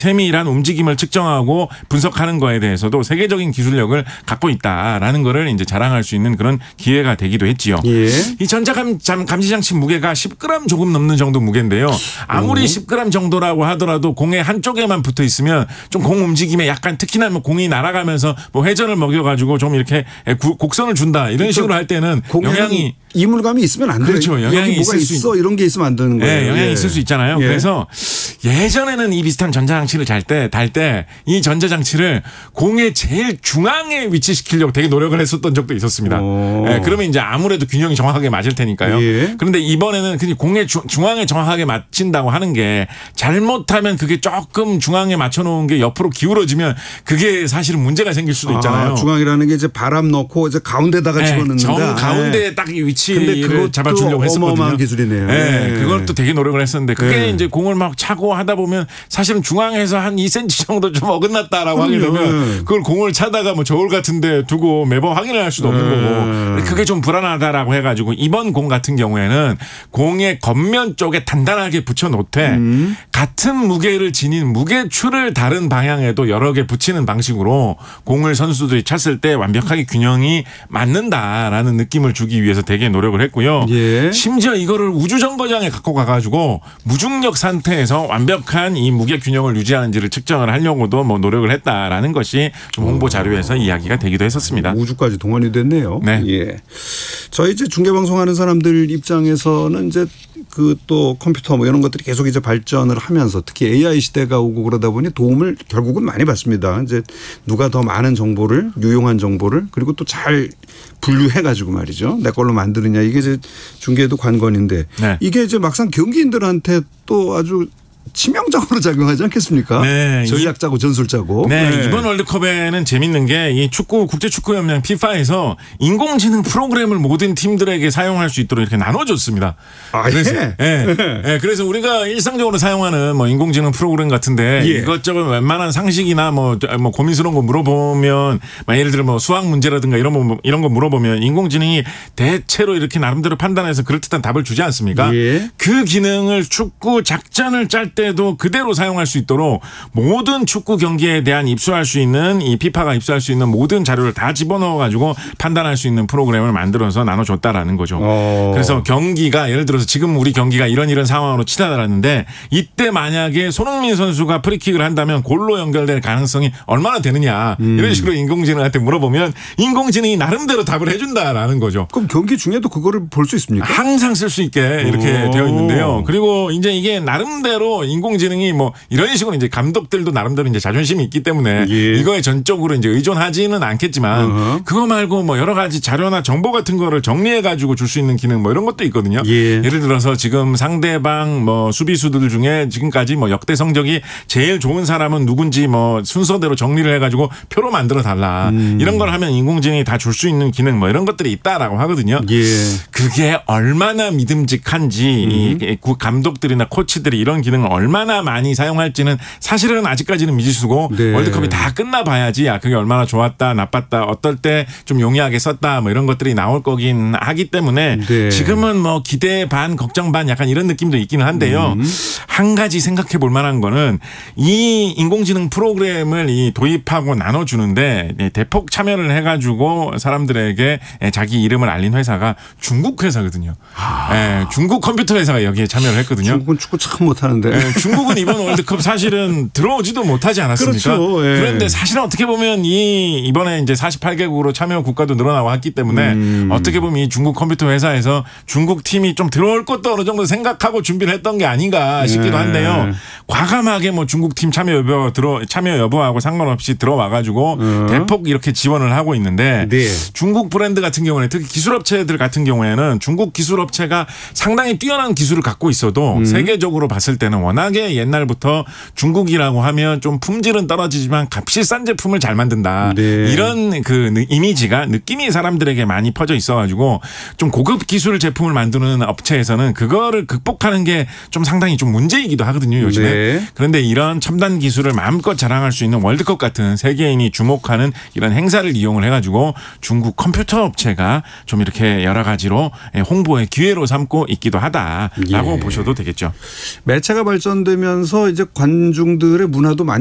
세밀한 움직임을 측정하고 분석하는 거에 대해서도 세계적인 기술력을 갖고 있다라는 거를 이제 자랑할 수 있는 그런 기회가 되기도 했지요. 예. 이 전자감지장치 무게가 10g 조금 넘는 정도 무게인데요. 아무리 10g 정도라고 하더라도 공의 한쪽에만 붙어 있으면 좀 공 움직임에 약간 특히나 뭐 공이 날아가면서 뭐 회전을 먹여가지고 좀 이렇게 곡선을 준다 이런 식으로 할 때는 영향이 이물감이 있으면 안 돼요. 그렇죠. 영향이 뭐가 있어 이런 게 있으면 안 되는 거예요. 네, 영향이 있을 수 있잖아요. 예. 그래서 예전에는 이 비슷한 전자장치를 달 때 이 전자장치를 공의 제일 중앙에 위치시키려고 되게 노력을 했었던 적도 있었습니다. 네, 그러면 이제 아무래도 균형이 정확하게 맞을 테니까요. 예. 그런데 이번에는 그냥 공의 중앙에 정확하게 맞춘다고 하는 게 잘못하면 그게 조금 중앙에 맞춰놓은 게 옆으로 기울어지면 그게 사실은 문제가 생길 수도 있잖아요. 중앙이라는 게 이제 바람 넣고 이제 가운데다가 집어넣는다. 정 가운데에 딱 이 위치를 잡아주려고 했었거든요. 어마어마한 기술이네요. 네, 그걸 또 되게 노력을 했었는데 그게 이제 공을 막 차고 하다 보면 사실은 중앙에서 한 2cm 정도 좀 어긋났다라고 하게 되면 그걸 공을 차다가 뭐 저울 같은데 두고 매번 확인을 할 수도 없는 거고 그게 좀 불안하다라고 해가지고 이번 공 같은 경우에는 공의 겉면 쪽에 단단하게 붙여놓되 같은 무게를 지닌 무게추를 다른 방향에도 여러 개 붙이는 방식으로 공을 선수들이 찼을 때 완벽하게 균형이 맞는다라는 느낌을 주기 위해서 되게 노력을 했고요. 예. 심지어 이거를 우주정거장에 갖고 가가지고 무중력 상태에서 완벽한 이 무게 균형을 유지하는지를 측정을 하려고도 뭐 노력을 했다라는 것이 좀 홍보 자료에서 이야기가 되기도 했었습니다. 우주까지 동원이 됐네요. 네. 예. 저희 이제 중계방송하는 사람들 입장에서는 이제 그 또 컴퓨터 뭐 이런 것들이 계속 이제 발전을 하면서 특히 AI 시대가 오고 그러다 보니 도움을 결국은 많이 받습니다. 이제 누가 더 많은 정보를 유용한 정보를 그리고 또 잘 분류해 가지고 말이죠. 내 걸로 만드느냐 이게 이제 중계도 관건인데 네. 이게 이제 막상 경기인들한테 또 아주 치명적으로 작용하지 않겠습니까? 네. 전략자고 전술자고. 네. 이번 월드컵에는 재밌는 게 이 국제축구연맹 FIFA에서 인공지능 프로그램을 모든 팀들에게 사용할 수 있도록 이렇게 나눠줬습니다. 그래서, 그래서 우리가 일상적으로 사용하는 뭐 인공지능 프로그램 같은데 이것저것 웬만한 상식이나 뭐 고민스러운 거 물어보면 예를 들어 뭐 수학 문제라든가 이런 거 물어보면 인공지능이 대체로 이렇게 나름대로 판단해서 그럴듯한 답을 주지 않습니까? 그 기능을 축구 작전을 짤 때도 그대로 사용할 수 있도록 모든 축구 경기에 대한 입수할 수 있는 이 피파가 입수할 수 있는 모든 자료를 다 집어넣어 가지고 판단할 수 있는 프로그램을 만들어서 나눠줬다라는 거죠. 그래서 경기가 예를 들어서 지금 우리 경기가 이런 상황으로 치달았는데 이때 만약에 손흥민 선수가 프리킥을 한다면 골로 연결될 가능성이 얼마나 되느냐 이런 식으로 인공지능한테 물어보면 인공지능이 나름대로 답을 해준다라는 거죠. 그럼 경기 중에도 그거를 볼 수 있습니까? 항상 쓸 수 있게 이렇게 되어 있는데요. 그리고 이제 이게 나름대로 인공지능이 뭐 이런 식으로 이제 감독들도 나름대로 이제 자존심이 있기 때문에 이거에 전적으로 이제 의존하지는 않겠지만 그거 말고 뭐 여러 가지 자료나 정보 같은 거를 정리해 가지고 줄 수 있는 기능 뭐 이런 것도 있거든요. 예를 들어서 지금 상대방 뭐 수비수들 중에 지금까지 뭐 역대 성적이 제일 좋은 사람은 누군지 뭐 순서대로 정리를 해 가지고 표로 만들어 달라. 이런 걸 하면 인공지능이 다 줄 수 있는 기능 뭐 이런 것들이 있다라고 하거든요. 그게 얼마나 믿음직한지 이 감독들이나 코치들이 이런 기능을 얼마나 많이 사용할지는 사실은 아직까지는 미지수고 월드컵이 다 끝나봐야지 그게 얼마나 좋았다 나빴다 어떨 때 좀 용이하게 썼다 뭐 이런 것들이 나올 거긴 하기 때문에 지금은 뭐 기대 반 걱정 반 약간 이런 느낌도 있기는 한데요. 한 가지 생각해 볼 만한 거는 이 인공지능 프로그램을 도입하고 나눠주는데 대폭 참여를 해가지고 사람들에게 자기 이름을 알린 회사가 중국 회사거든요. 중국 컴퓨터 회사가 여기에 참여를 했거든요. 중국은 축구 참 못하는데. 중국은 이번 월드컵 사실은 들어오지도 못하지 않았습니까? 그렇죠. 그런데 사실은 어떻게 보면 이번에 이제 48개국으로 참여 국가도 늘어나왔기 때문에 어떻게 보면 이 중국 컴퓨터 회사에서 중국 팀이 좀 들어올 것도 어느 정도 생각하고 준비를 했던 게 아닌가 싶기도 한데요. 과감하게 뭐 중국 팀 참여 여부하고 상관없이 들어와가지고 대폭 이렇게 지원을 하고 있는데 중국 브랜드 같은 경우는 특히 기술업체들 같은 경우에는 중국 기술업체가 상당히 뛰어난 기술을 갖고 있어도 세계적으로 봤을 때는 워낙에 옛날부터 중국이라고 하면 좀 품질은 떨어지지만 값이 싼 제품을 잘 만든다. 이런 그 이미지가 느낌이 사람들에게 많이 퍼져 있어가지고 좀 고급 기술 제품을 만드는 업체에서는 그거를 극복하는 게 좀 상당히 좀 문제이기도 하거든요. 요즘에. 그런데 이런 첨단 기술을 마음껏 자랑할 수 있는 월드컵 같은 세계인이 주목하는 이런 행사를 이용을 해가지고 중국 컴퓨터 업체가 좀 이렇게 여러 가지로 홍보의 기회로 삼고 있기도 하다라고 보셔도 되겠죠. 매체가 발전 발전되면서 이제 관중들의 문화도 많이